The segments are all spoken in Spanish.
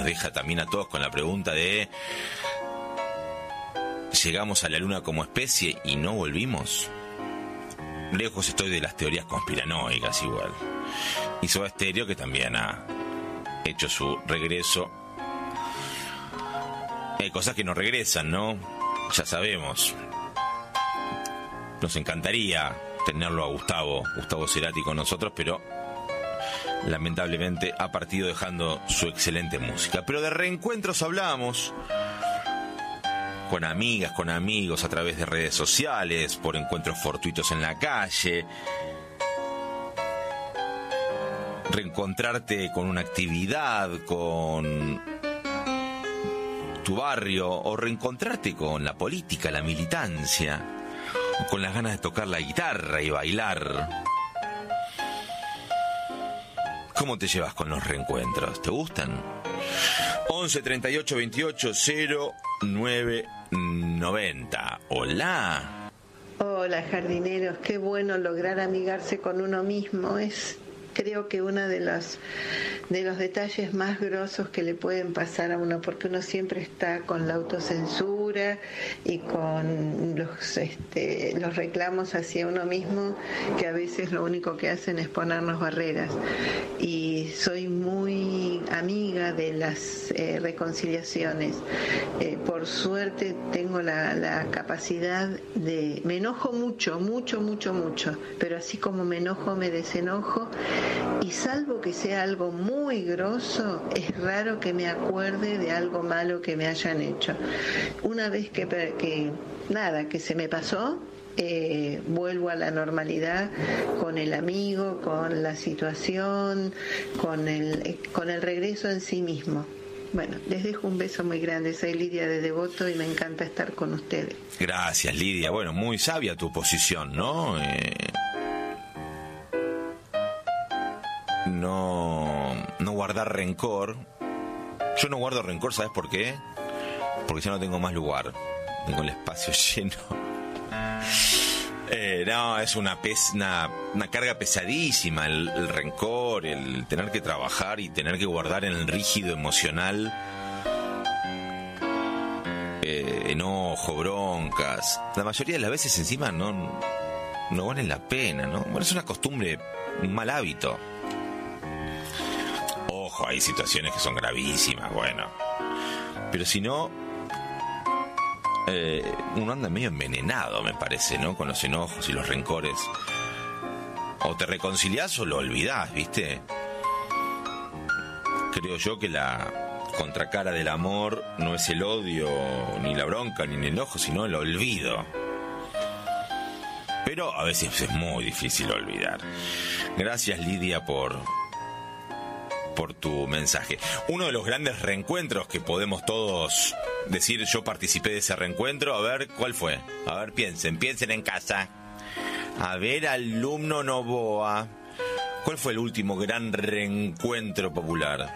nos deja también a todos con la pregunta de: ¿llegamos a la luna como especie y no volvimos? Lejos estoy de las teorías conspiranoicas igual. Y Soda Stereo, que también ha hecho su regreso. Hay cosas que no regresan, ¿no? Ya sabemos. Nos encantaría tenerlo a Gustavo Cerati con nosotros, pero lamentablemente ha partido dejando su excelente música. Pero de reencuentros hablamos con amigas, con amigos, a través de redes sociales, por encuentros fortuitos en la calle. Reencontrarte con una actividad, con tu barrio, o reencontrarte con la política, la militancia, o con las ganas de tocar la guitarra y bailar. ¿Cómo te llevas con los reencuentros? ¿Te gustan? 11 38 28 09 90. Hola. Hola, jardineros. Qué bueno lograr amigarse con uno mismo. Creo que uno de los detalles más grosos que le pueden pasar a uno, porque uno siempre está con la autocensura y con los reclamos hacia uno mismo, que a veces lo único que hacen es ponernos barreras. Y soy muy amiga de las reconciliaciones. Por suerte tengo la capacidad de... Me enojo mucho, pero así como me enojo, me desenojo. Y salvo que sea algo muy grosso, es raro que me acuerde de algo malo que me hayan hecho. Una vez que se me pasó, vuelvo a la normalidad con el amigo, con la situación, con el regreso en sí mismo. Bueno, les dejo un beso muy grande. Soy Lidia de Devoto y me encanta estar con ustedes. Gracias, Lidia. Bueno, muy sabia tu posición, ¿no? No guardar rencor. Yo no guardo rencor, ¿sabes por qué? Porque ya no tengo más lugar. Tengo el espacio lleno. No, es una carga pesadísima el rencor, el tener que trabajar y tener que guardar en el rígido emocional enojo, broncas. La mayoría de las veces encima no valen la pena, ¿no? Bueno, es una costumbre, un mal hábito. Ojo, hay situaciones que son gravísimas, bueno. Pero si no, uno anda medio envenenado, me parece, ¿no? Con los enojos y los rencores. O te reconciliás o lo olvidás, ¿viste? Creo yo que la contracara del amor no es el odio, ni la bronca, ni el enojo, sino el olvido. Pero a veces es muy difícil olvidar. Gracias, Lidia, por tu mensaje. Uno de los grandes reencuentros que podemos todos decir, yo participé de ese reencuentro, a ver, ¿cuál fue? A ver, piensen en casa. A ver, alumno Novoa, ¿cuál fue el último gran reencuentro popular?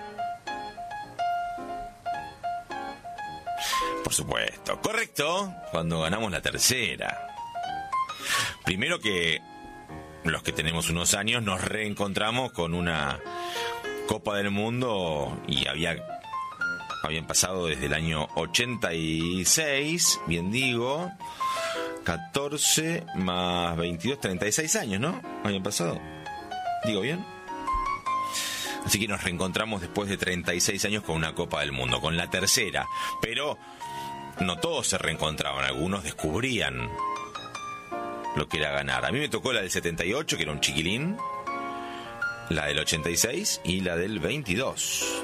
Por supuesto, correcto, cuando ganamos la tercera. Primero que los que tenemos unos años nos reencontramos con una Copa del Mundo y habían pasado desde el año 86, bien digo, 14 más 22, 36 años, ¿no? Habían pasado, ¿digo bien? Así que nos reencontramos después de 36 años con una Copa del Mundo, con la tercera, pero no todos se reencontraban, algunos descubrían lo que era ganar. A mí me tocó la del 78, que era un chiquilín, la del 86 y la del 22.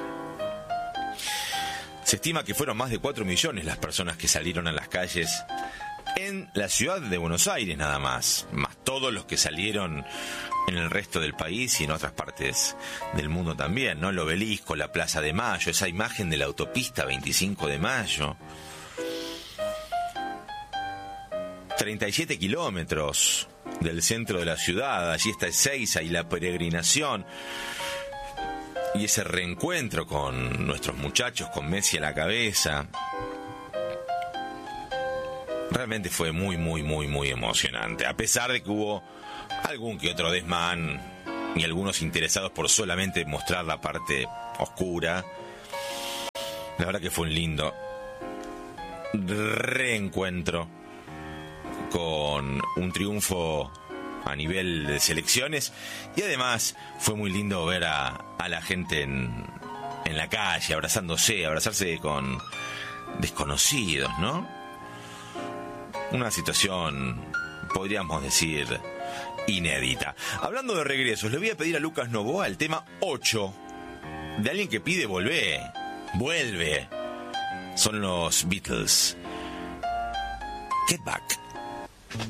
Se estima que fueron más de 4 millones las personas que salieron a las calles en la ciudad de Buenos Aires nada más todos los que salieron en el resto del país y en otras partes del mundo también, ¿no? El Obelisco, la Plaza de Mayo, esa imagen de la autopista 25 de Mayo. 37 kilómetros del centro de la ciudad, allí está Ezeiza y la peregrinación y ese reencuentro con nuestros muchachos, con Messi a la cabeza. Realmente fue muy, muy, muy, muy emocionante, a pesar de que hubo algún que otro desmán y algunos interesados por solamente mostrar la parte oscura. La verdad que fue un lindo reencuentro con un triunfo a nivel de selecciones, y además fue muy lindo ver a la gente en la calle abrazarse con desconocidos, ¿no? Una situación, podríamos decir, inédita. Hablando de regresos, le voy a pedir a Lucas Novoa el tema 8 de alguien que pide vuelve. Son los Beatles. Get Back.